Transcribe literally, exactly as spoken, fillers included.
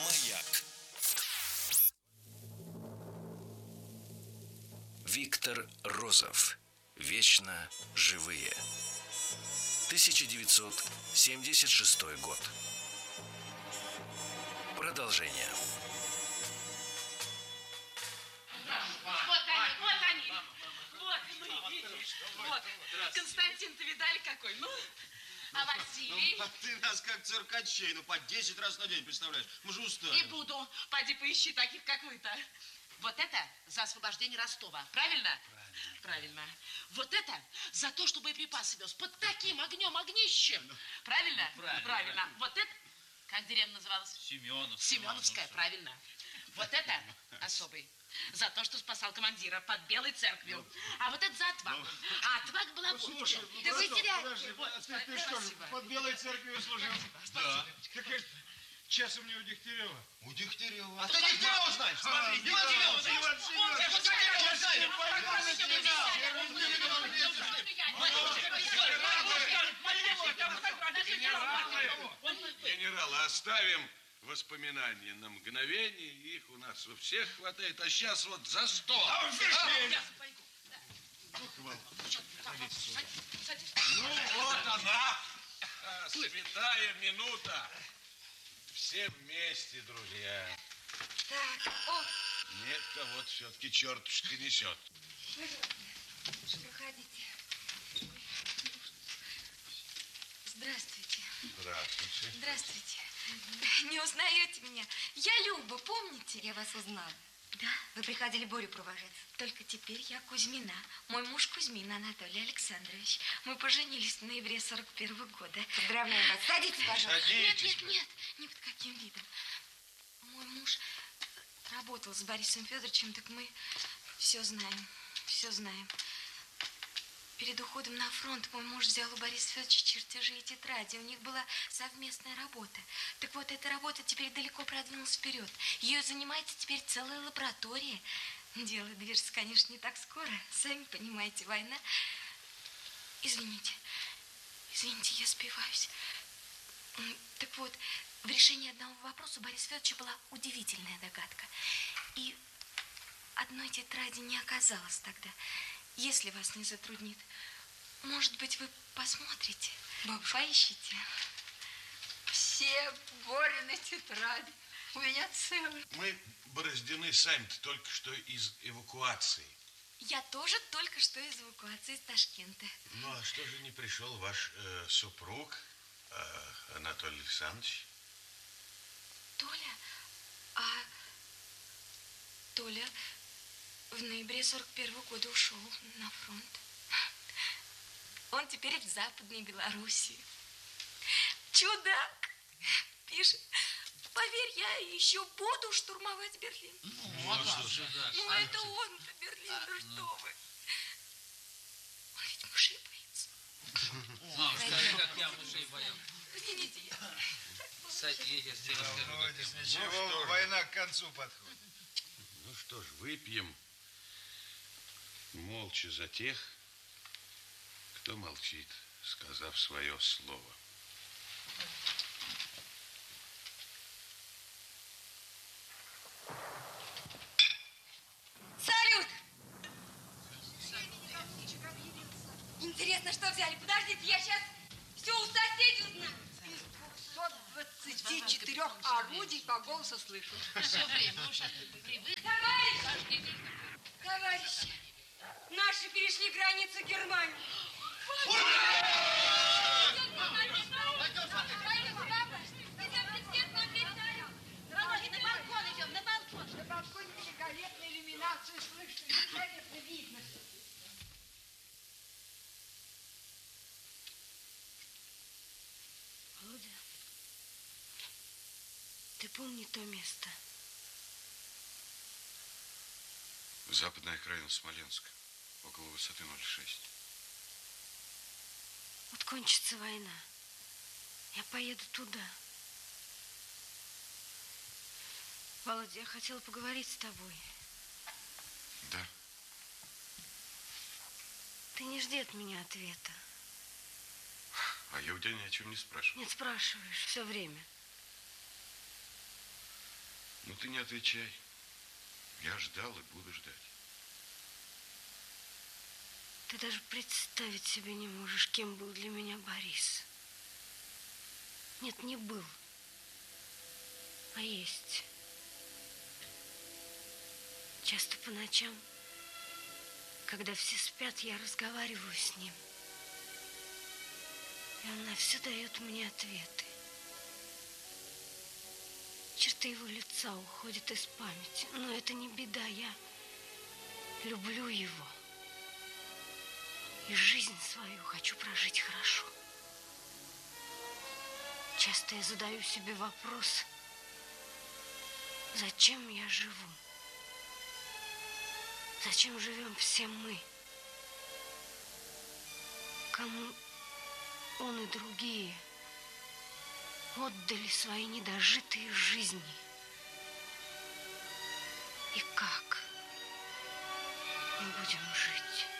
Маяк. Виктор Розов. Вечно живые. тысяча девятьсот семьдесят шестой год. Продолжение. Вот они, вот они. Вот мы, видишь. Вот. Константин-то видали какой? Ну, а Василий? Ну, ты нас как циркачей, ну, по десять раз на день, представляешь? Мы же устали. И буду. Пойди поищи таких, как вы-то. Вот это за освобождение Ростова. Правильно? Правильно. Правильно. Вот это за то, что боеприпасы вез под таким огнем, огнищем. Правильно? Правильно. Правильно. Вот это, как деревня называлась? Семеновская. Семеновская, ну, правильно. Вот это особый. За то, что спасал командира под Белой церковью. А вот это за отвагу. А отвага была Ну, вот в слушай, чем. ну, Да вы что, теряете. подожди, Вот, а ты, ты что ж, спасибо. под Белой церковью служил? Да. Так это часом не у Дегтярева. У Дегтярева. А ты Дегтярева знаешь? Смотри, Иван Семенович, знаешь? Иван Он Семенович. Дегтярева знает. Генерал, оставим воспоминания на мгновение, их у нас у всех хватает, а сейчас вот за сто. Ну вот она, святая минута. Все вместе, друзья. Так, о, Нет, кого-то все-таки чертушка несет. проходите. Здравствуйте. Здравствуйте. Здравствуйте. Не узнаете меня? Я Люба, помните? Я вас узнала. Да? Вы приходили Борю провожать. Только теперь я Кузьмина. Мой муж Кузьмин Анатолий Александрович. Мы поженились в ноябре сорок первого года. Поздравляю вас. Садитесь, пожалуйста. Нет, нет, нет. Ни под каким видом. Мой муж работал с Борисом Федоровичем, так мы все знаем. Все знаем. Перед уходом на фронт мой муж взял у Бориса Федоровича чертежи и тетради. У них была совместная работа. Так вот, эта работа теперь далеко продвинулась вперед. Ее занимается теперь целая лаборатория. Дело движется, конечно, не так скоро. Сами понимаете, война. Извините. Извините, я сбиваюсь. Так вот, в решении одного вопроса у Бориса Федоровича была удивительная догадка. И одной тетради не оказалось тогда. Если вас не затруднит, может быть, вы посмотрите, бабушка, поищите. Все Борины тетради. У меня целый. Мы бороздены сами-то только что из эвакуации. Я тоже только что из эвакуации из Ташкента. Ну, а что же не пришел ваш э, супруг, э, Анатолий Александрович? Толя? А Толя в ноябре сорок первого года ушел на фронт. Он теперь в Западной Белоруссии. Чудак! Пишет, поверь, я еще буду штурмовать Берлин. Ну, а как же, да. Ну, это он-то, Берлин, А, ну ну. что вы. Он ведь мышей боится. Мам, скажи, как я мышей боялся. Видите, я... Садись, я тебе расскажу. Володя, как я ничего, Ну, что ж. война к концу подходит. Ну что ж, выпьем молча за тех, кто молчит, сказав свое слово. Салют! Интересно, что взяли? Подождите, я сейчас все у соседей узнаю. двухсот двадцати четырёх орудий по голосу слышу. Все время уж привык. Товарищи! Товарищи! Наши перешли границу Германии. На балкон идем, на балкон. На балконе великолепная иллюминация, слышно, великолепно видно. Володя, ты помни то место? Западная окраина Смоленска, около высоты ноль шесть. Вот кончится война. Я поеду туда. Володя, я хотела поговорить с тобой. Да. Ты не жди от меня ответа. А я у тебя ни о чем не спрашиваю. Нет, спрашиваешь все время. Ну, ты не отвечай. Я ждал и буду ждать. Ты даже представить себе не можешь, кем был для меня Борис. Нет, не был, а есть. Часто по ночам, когда все спят, я разговариваю с ним. И он на все дает мне ответы. Черты его лица уходят из памяти. Но это не беда, я люблю его. И жизнь свою хочу прожить хорошо. Часто я задаю себе вопрос, зачем я живу? Зачем живем все мы? Кому он и другие отдали свои недожитые жизни? И как мы будем жить?